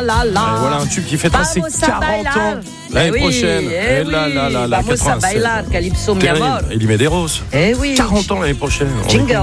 la la. Et voilà un tube qui fêtera ses 40 ans l'année prochaine. Et là, Vamos a bailar, Calypso mi amor. Elie Medeiros. Eh oui. 40 ans l'année prochaine. Jingle.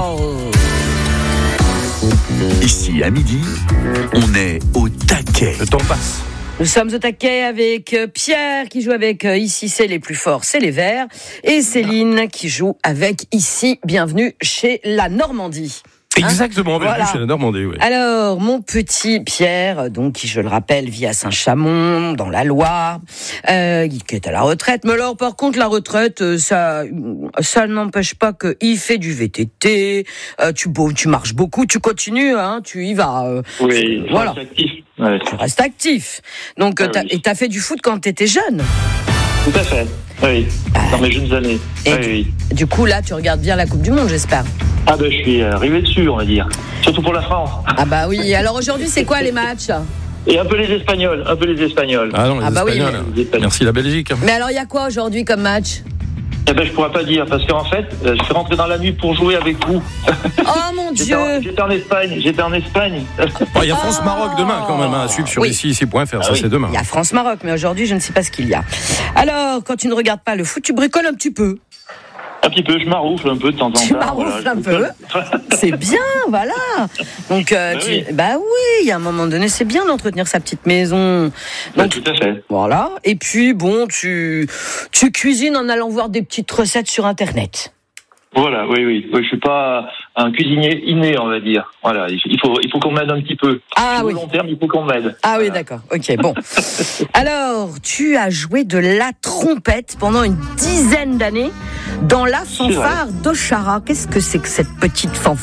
Ici, à midi, on est au taquet. Le temps passe. Nous sommes au taquet avec Pierre qui joue avec Ici c'est les plus forts, c'est les Verts, et Céline qui joue avec Ici, bienvenue chez la Normandie. Exactement, bienvenue chez la Normandie. Oui. Alors, mon petit Pierre, donc qui, je le rappelle, vit à Saint-Chamond, dans la Loire, qui est à la retraite. Mais alors, par contre, la retraite, ça n'empêche pas qu'il fait du VTT. Tu marches beaucoup, tu continues, tu y vas. Oui, voilà. Actif. Ouais. Tu restes actif. Donc, et t'as fait du foot quand t'étais jeune. Tout à fait. Oui. Dans mes jeunes années. Et oui. Du coup, là, tu regardes bien la Coupe du Monde, j'espère. Ah ben, je suis arrivé dessus, on va dire. Surtout pour la France. Ah bah oui. Alors aujourd'hui, c'est quoi les matchs ? Et un peu les Espagnols. Ah non, les Espagnols. Oui, mais... Merci la Belgique. Mais alors, il y a quoi aujourd'hui comme match ? Eh ben, je pourrais pas dire, parce qu'en fait, je suis rentré dans la nuit pour jouer avec vous. Oh mon Dieu ! J'étais en Espagne. Il y a France-Maroc demain quand même, à suivre sur ici.fr, ça c'est demain. Il y a France-Maroc, mais aujourd'hui, je ne sais pas ce qu'il y a. Alors, quand tu ne regardes pas le foot, tu bricoles un petit peu. Un petit peu, je maroufle un peu de temps en temps. Tu maroufles un peu. C'est bien, voilà. Donc, il y a un moment donné, c'est bien d'entretenir sa petite maison. Donc, tout à fait. Voilà. Et puis, bon, tu cuisines en allant voir des petites recettes sur Internet. Voilà, oui. Je suis pas un cuisinier inné, on va dire. Voilà, il faut qu'on m'aide un petit peu. Ah oui. Au long terme, il faut qu'on m'aide. Ah oui, d'accord. Ok, bon. Alors, tu as joué de la trompette pendant une dizaine d'années dans la fanfare d'Ochara. Qu'est-ce que c'est que cette petite fanfare ?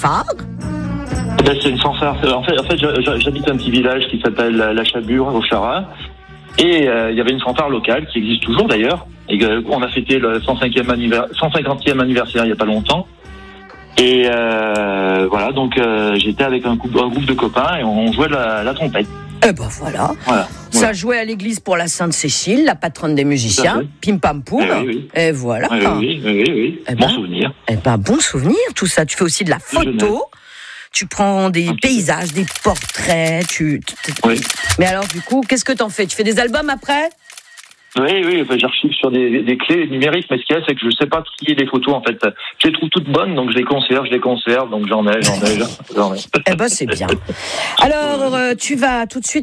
C'est une fanfare. En fait, j'habite un petit village qui s'appelle La Chabure, Ochara. Et il y avait une fanfare locale qui existe toujours d'ailleurs. Et on a fêté le 150e anniversaire il y a pas longtemps. Et voilà, donc j'étais avec un groupe de copains et on jouait de la trompette. Eh ben voilà. Ça jouait à l'église pour la Sainte-Cécile, la patronne des musiciens. Pim pam poum. Et voilà. Oui. Bon souvenir. Eh ben bon souvenir, tout ça. Tu fais aussi de la photo. Tu prends des paysages, des portraits. Oui. Mais alors du coup, qu'est-ce que t'en fais ? Tu fais des albums après ? Oui, j'archive sur des clés numériques, mais ce qu'il y a, c'est que je sais pas trier les photos, en fait. Je les trouve toutes bonnes, donc je les conserve, donc j'en ai. Eh ben, c'est bien. Alors, tu vas tout de suite